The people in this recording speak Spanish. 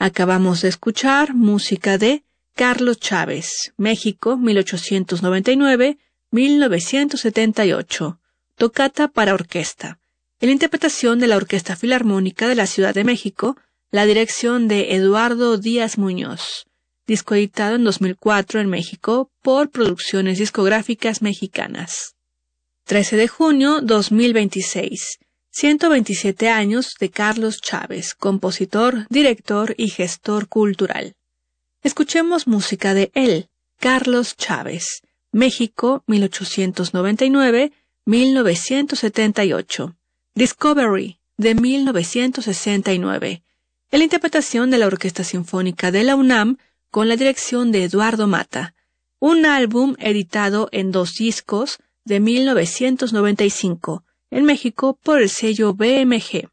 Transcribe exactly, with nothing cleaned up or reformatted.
Acabamos de escuchar música de Carlos Chávez, México, mil ochocientos noventa y nueve a mil novecientos setenta y ocho, tocata para orquesta, en la interpretación de la Orquesta Filarmónica de la Ciudad de México, la dirección de Eduardo Díaz Muñoz, disco editado en dos mil cuatro en México por Producciones Discográficas Mexicanas. trece de junio dos mil veintiséis, ciento veintisiete años de Carlos Chávez, compositor, director y gestor cultural. Escuchemos música de él, Carlos Chávez, México, mil ochocientos noventa y nueve a mil novecientos setenta y ocho, Discovery, de mil novecientos sesenta y nueve, en la interpretación de la Orquesta Sinfónica de la UNAM con la dirección de Eduardo Mata, un álbum editado en dos discos de mil novecientos noventa y cinco, en México por el sello B M G.